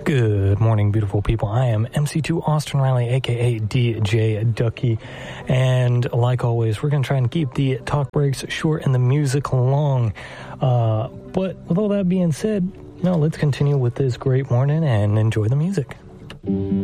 Good morning, beautiful people. I am MC2 Austin Riley, a.k.a. DJ Ducky. And like always, we're going to try and keep the talk breaks short and the music long. But with all that being said, now let's continue with this great morning and enjoy the music.